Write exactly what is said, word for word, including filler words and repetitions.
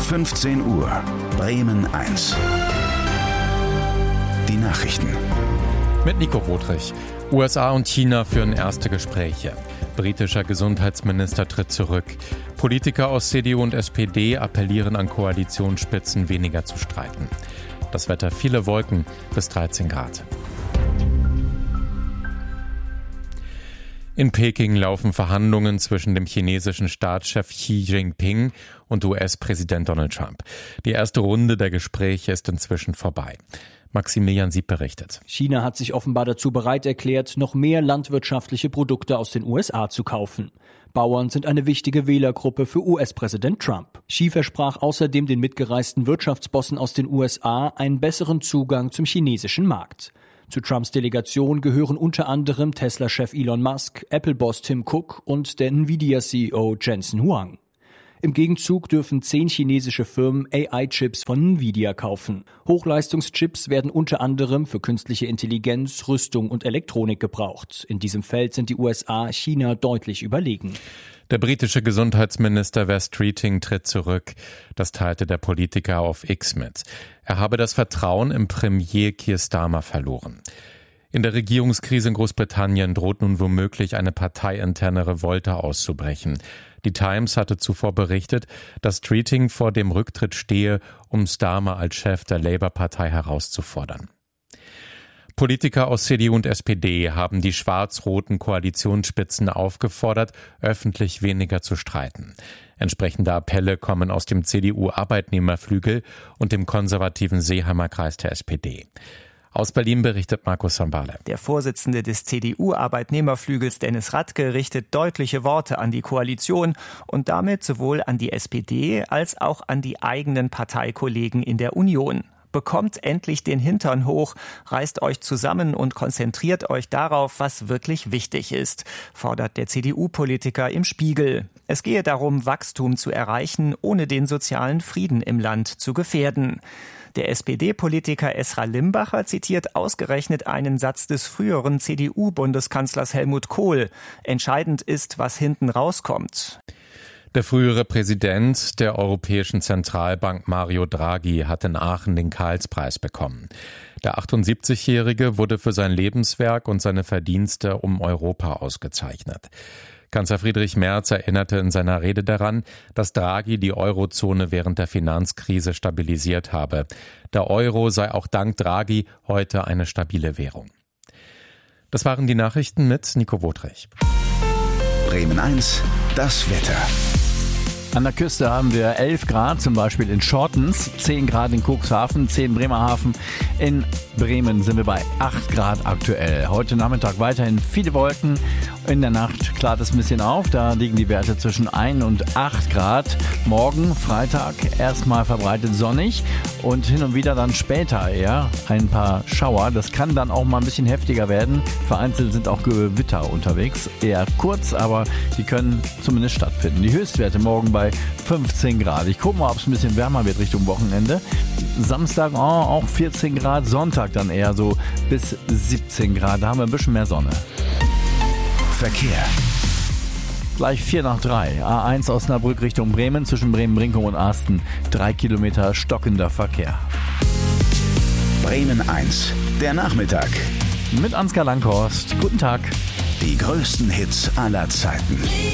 fünfzehn Uhr, Bremen eins. Die Nachrichten. Mit Nico Wotrich. U S A und China führen erste Gespräche. Britischer Gesundheitsminister tritt zurück. Politiker aus C D U und S P D appellieren an Koalitionsspitzen, weniger zu streiten. Das Wetter: viele Wolken, bis dreizehn Grad. In Peking laufen Verhandlungen zwischen dem chinesischen Staatschef Xi Jinping und U S-Präsident Donald Trump. Die erste Runde der Gespräche ist inzwischen vorbei. Maximilian Sieb berichtet. China hat sich offenbar dazu bereit erklärt, noch mehr landwirtschaftliche Produkte aus den U S A zu kaufen. Bauern sind eine wichtige Wählergruppe für U S-Präsident Trump. Xi versprach außerdem den mitgereisten Wirtschaftsbossen aus den U S A einen besseren Zugang zum chinesischen Markt. Zu Trumps Delegation gehören unter anderem Tesla-Chef Elon Musk, Apple-Boss Tim Cook und der Nvidia-C E O Jensen Huang. Im Gegenzug dürfen zehn chinesische Firmen A I-Chips von Nvidia kaufen. Hochleistungschips werden unter anderem für künstliche Intelligenz, Rüstung und Elektronik gebraucht. In diesem Feld sind die U S A China deutlich überlegen. Der britische Gesundheitsminister Wes Streeting tritt zurück. Das teilte der Politiker auf X mit. Er habe das Vertrauen im Premier Keir Starmer verloren. In der Regierungskrise in Großbritannien droht nun womöglich eine parteiinterne Revolte auszubrechen. Die Times hatte zuvor berichtet, dass Streeting vor dem Rücktritt stehe, um Starmer als Chef der Labour-Partei herauszufordern. Politiker aus C D U und S P D haben die schwarz-roten Koalitionsspitzen aufgefordert, öffentlich weniger zu streiten. Entsprechende Appelle kommen aus dem C D U-Arbeitnehmerflügel und dem konservativen Seeheimer Kreis der S P D. Aus Berlin berichtet Markus Sambale. Der Vorsitzende des C D U-Arbeitnehmerflügels Dennis Radke richtet deutliche Worte an die Koalition und damit sowohl an die S P D als auch an die eigenen Parteikollegen in der Union. Bekommt endlich den Hintern hoch, reißt euch zusammen und konzentriert euch darauf, was wirklich wichtig ist, fordert der C D U-Politiker im Spiegel. Es gehe darum, Wachstum zu erreichen, ohne den sozialen Frieden im Land zu gefährden. Der S P D-Politiker Esra Limbacher zitiert ausgerechnet einen Satz des früheren C D U-Bundeskanzlers Helmut Kohl. Entscheidend ist, was hinten rauskommt. Der frühere Präsident der Europäischen Zentralbank Mario Draghi hat in Aachen den Karlspreis bekommen. Der achtundsiebzigjährige wurde für sein Lebenswerk und seine Verdienste um Europa ausgezeichnet. Kanzler Friedrich Merz erinnerte in seiner Rede daran, dass Draghi die Eurozone während der Finanzkrise stabilisiert habe. Der Euro sei auch dank Draghi heute eine stabile Währung. Das waren die Nachrichten mit Nico Wotrich. Bremen eins, das Wetter. An der Küste haben wir elf Grad, zum Beispiel in Schortens, zehn Grad in Cuxhaven, zehn Bremerhaven. In Bremen sind wir bei acht Grad aktuell. Heute Nachmittag weiterhin viele Wolken. In der Nacht klart es ein bisschen auf, da liegen die Werte zwischen ein und acht Grad. Morgen, Freitag, erstmal verbreitet sonnig und hin und wieder dann später eher ein paar Schauer. Das kann dann auch mal ein bisschen heftiger werden. Vereinzelt sind auch Gewitter unterwegs. Eher kurz, aber die können zumindest stattfinden. Die Höchstwerte morgen bei fünfzehn Grad. Ich gucke mal, ob es ein bisschen wärmer wird Richtung Wochenende. Samstag oh, auch vierzehn Grad, Sonntag dann eher so bis siebzehn Grad. Da haben wir ein bisschen mehr Sonne. Verkehr. Gleich vier nach drei. A eins Osnabrück Richtung Bremen, zwischen Bremen-Brinkum und Asten. Drei Kilometer stockender Verkehr. Bremen eins, der Nachmittag. Mit Ansgar Langhorst. Guten Tag. Die größten Hits aller Zeiten.